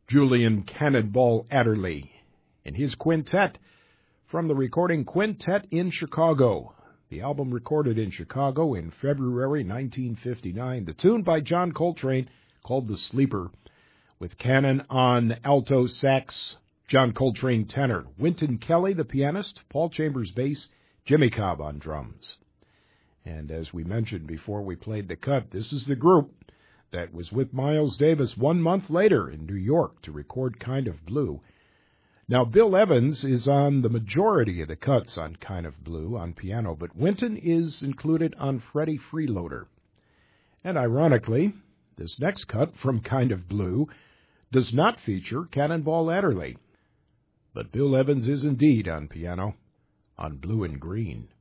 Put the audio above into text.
Julian Cannonball Adderley and his quintet from the recording Quintet in Chicago. The album recorded in Chicago in February 1959. The tune by John Coltrane called The Sleeper, with Cannon on alto sax, John Coltrane tenor, Wynton Kelly the pianist, Paul Chambers bass, Jimmy Cobb on drums. And as we mentioned before we played the cut, this is the group that was with Miles Davis 1 month later in New York to record Kind of Blue. Now, Bill Evans is on the majority of the cuts on Kind of Blue on piano, but Wynton is included on Freddie Freeloader. And ironically, this next cut from Kind of Blue does not feature Cannonball Adderley, but Bill Evans is indeed on piano on Blue and Green.